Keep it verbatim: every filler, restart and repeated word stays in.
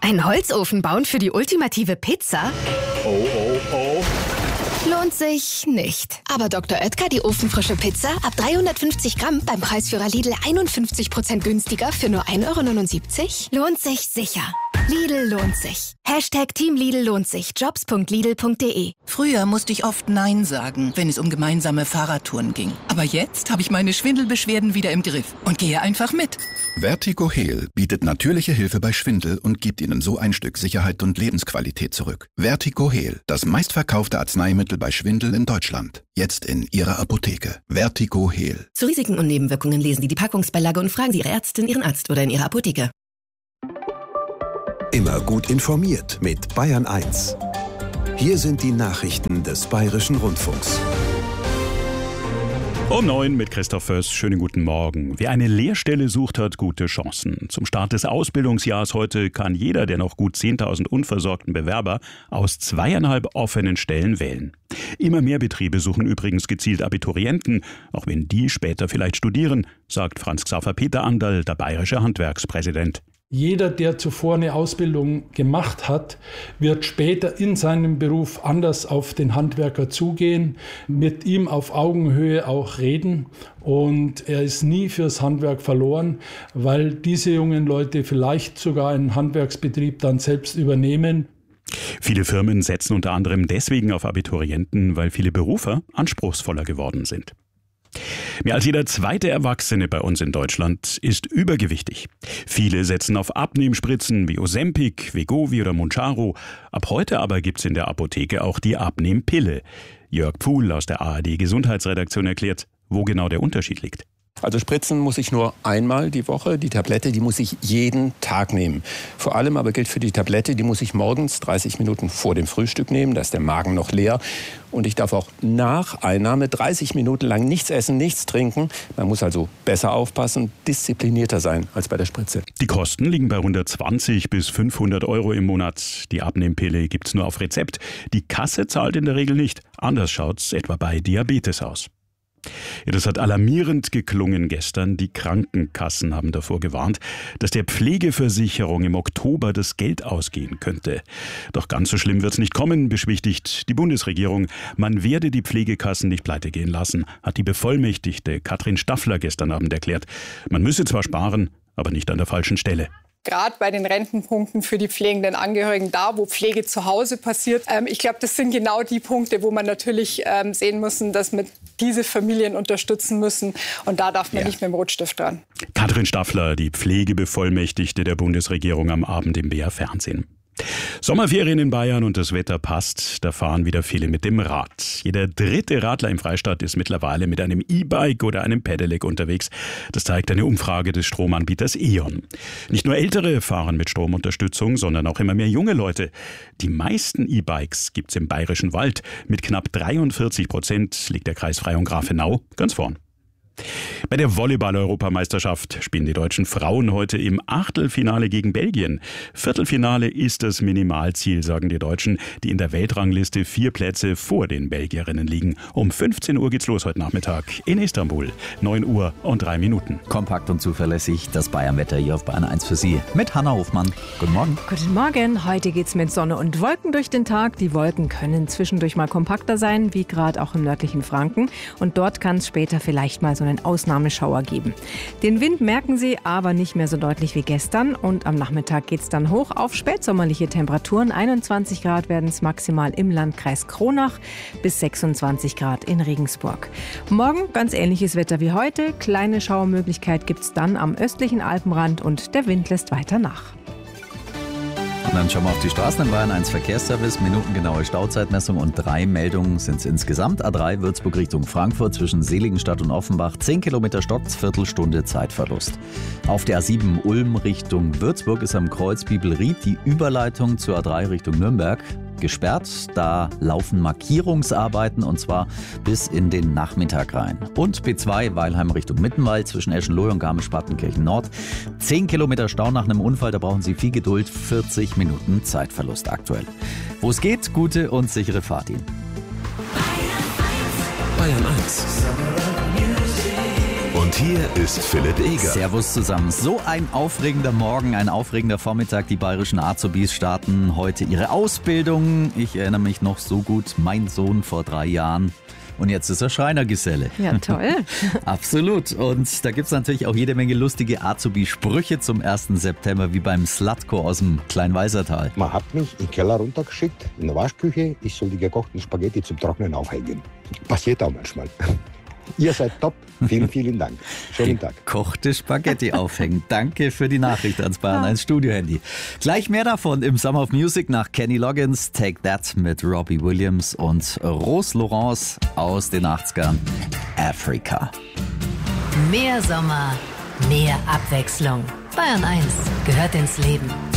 Einen Holzofen bauen für die ultimative Pizza? Oh, oh, oh. Lohnt sich nicht. Aber Doktor Oetker, die ofenfrische Pizza, ab dreihundertfünfzig Gramm beim Preisführer Lidl einundfünfzig Prozent günstiger für nur ein Euro neunundsiebzig? Lohnt sich sicher. Lidl lohnt sich. Hashtag Team Lidl lohnt sich. Jobs punkt lidl punkt de. Früher musste ich oft Nein sagen, wenn es um gemeinsame Fahrradtouren ging. Aber jetzt habe ich meine Schwindelbeschwerden wieder im Griff und gehe einfach mit. Vertigo Heal bietet natürliche Hilfe bei Schwindel und gibt Ihnen so ein Stück Sicherheit und Lebensqualität zurück. Vertigo Heal, das meistverkaufte Arzneimittel bei Schwindel in Deutschland. Jetzt in Ihrer Apotheke. Vertigo Heal. Zu Risiken und Nebenwirkungen lesen Sie die Packungsbeilage und fragen Sie Ihre Ärztin, Ihren Arzt oder in Ihrer Apotheke. Immer gut informiert mit Bayern eins. Hier sind die Nachrichten des Bayerischen Rundfunks. Um neun mit Christoph Föss. Schönen guten Morgen. Wer eine Lehrstelle sucht, hat gute Chancen. Zum Start des Ausbildungsjahres heute kann jeder der noch gut zehntausend unversorgten Bewerber aus zweieinhalb offenen Stellen wählen. Immer mehr Betriebe suchen übrigens gezielt Abiturienten, auch wenn die später vielleicht studieren, sagt Franz Xaver Peter Anderl, der bayerische Handwerkspräsident. Jeder, der zuvor eine Ausbildung gemacht hat, wird später in seinem Beruf anders auf den Handwerker zugehen, mit ihm auf Augenhöhe auch reden. Und er ist nie fürs Handwerk verloren, weil diese jungen Leute vielleicht sogar einen Handwerksbetrieb dann selbst übernehmen. Viele Firmen setzen unter anderem deswegen auf Abiturienten, weil viele Berufe anspruchsvoller geworden sind. Mehr als jeder zweite Erwachsene bei uns in Deutschland ist übergewichtig. Viele setzen auf Abnehmspritzen wie Ozempic, Wegovy oder Mounjaro. Ab heute aber gibt's in der Apotheke auch die Abnehmpille. Jörg Pfuhl aus der A R D Gesundheitsredaktion erklärt, wo genau der Unterschied liegt. Also spritzen muss ich nur einmal die Woche. Die Tablette, die muss ich jeden Tag nehmen. Vor allem aber gilt für die Tablette, die muss ich morgens dreißig Minuten vor dem Frühstück nehmen. Da ist der Magen noch leer. Und ich darf auch nach Einnahme dreißig Minuten lang nichts essen, nichts trinken. Man muss also besser aufpassen, disziplinierter sein als bei der Spritze. Die Kosten liegen bei hundertzwanzig bis fünfhundert Euro im Monat. Die Abnehmpille gibt's nur auf Rezept. Die Kasse zahlt in der Regel nicht. Anders schaut's etwa bei Diabetes aus. Ja, das hat alarmierend geklungen gestern. Die Krankenkassen haben davor gewarnt, dass der Pflegeversicherung im Oktober das Geld ausgehen könnte. Doch ganz so schlimm wird's nicht kommen, beschwichtigt die Bundesregierung. Man werde die Pflegekassen nicht pleite gehen lassen, hat die Bevollmächtigte Katrin Staffler gestern Abend erklärt. Man müsse zwar sparen, aber nicht an der falschen Stelle. Gerade bei den Rentenpunkten für die pflegenden Angehörigen, da wo Pflege zu Hause passiert. Ähm, ich glaube, das sind genau die Punkte, wo man natürlich ähm, sehen müssen, dass wir diese Familien unterstützen müssen. Und da darf man ja nicht mit dem Rotstift dran. Katrin Staffler, die Pflegebevollmächtigte der Bundesregierung, am Abend im B R Fernsehen. Sommerferien in Bayern und das Wetter passt, da fahren wieder viele mit dem Rad. Jeder dritte Radler im Freistaat ist mittlerweile mit einem E-Bike oder einem Pedelec unterwegs. Das zeigt eine Umfrage des Stromanbieters E.ON. Nicht nur Ältere fahren mit Stromunterstützung, sondern auch immer mehr junge Leute. Die meisten E-Bikes gibt's im Bayerischen Wald. Mit knapp dreiundvierzig Prozent liegt der Kreis Freyung Grafenau ganz vorn. Bei der Volleyball-Europameisterschaft spielen die deutschen Frauen heute im Achtelfinale gegen Belgien. Viertelfinale ist das Minimalziel, sagen die Deutschen, die in der Weltrangliste vier Plätze vor den Belgierinnen liegen. Um fünfzehn Uhr geht's los heute Nachmittag in Istanbul. neun Uhr und drei Minuten. Kompakt und zuverlässig das Bayernwetter hier auf Bayern eins für Sie mit Hanna Hofmann. Guten Morgen. Guten Morgen. Heute geht's mit Sonne und Wolken durch den Tag. Die Wolken können zwischendurch mal kompakter sein, wie gerade auch im nördlichen Franken. Und dort kann es später vielleicht mal so einen Ausnahmeschauer geben. Den Wind merken Sie, aber nicht mehr so deutlich wie gestern. Und am Nachmittag geht es dann hoch auf spätsommerliche Temperaturen. einundzwanzig Grad werden es maximal im Landkreis Kronach bis sechsundzwanzig Grad in Regensburg. Morgen ganz ähnliches Wetter wie heute. Kleine Schauermöglichkeit gibt es dann am östlichen Alpenrand und der Wind lässt weiter nach. Und dann schauen wir auf die Straßen in Bayern eins Verkehrsservice, minutengenaue Stauzeitmessung und drei Meldungen sind es insgesamt. A drei Würzburg Richtung Frankfurt zwischen Seligenstadt und Offenbach, zehn Kilometer Stopps, Viertelstunde Zeitverlust. Auf der A sieben Ulm Richtung Würzburg ist am Kreuz Bibelried die Überleitung zur A drei Richtung Nürnberg gesperrt. Da laufen Markierungsarbeiten und zwar bis in den Nachmittag rein. Und B zwei Weilheim Richtung Mittenwald zwischen Eschenlohe und Garmisch-Partenkirchen Nord. zehn Kilometer Stau nach einem Unfall, da brauchen Sie viel Geduld, vierzig Minuten Zeitverlust aktuell. Wo es geht, gute und sichere Fahrt Ihnen. Bayern eins. Und hier ist Philipp Eger. Servus zusammen. So ein aufregender Morgen, ein aufregender Vormittag. Die bayerischen Azubis starten heute ihre Ausbildung. Ich erinnere mich noch so gut, mein Sohn vor drei Jahren. Und jetzt ist er Schreinergeselle. Ja, toll. Absolut. Und da gibt es natürlich auch jede Menge lustige Azubi-Sprüche zum ersten September, wie beim Slatko aus dem Kleinweisertal. Man hat mich in den Keller runtergeschickt, in der Waschküche. Ich soll die gekochten Spaghetti zum Trocknen aufhängen. Passiert auch manchmal. Ihr seid top. Vielen, vielen Dank. Schönen Tag. Gekochte Spaghetti aufhängen. Danke für die Nachricht ans Bayern eins Studio-Handy. Gleich mehr davon im Summer of Music nach Kenny Loggins, Take That mit Robbie Williams und Rose Laurence aus den achtzigern, Africa. Mehr Sommer, mehr Abwechslung. Bayern eins gehört ins Leben.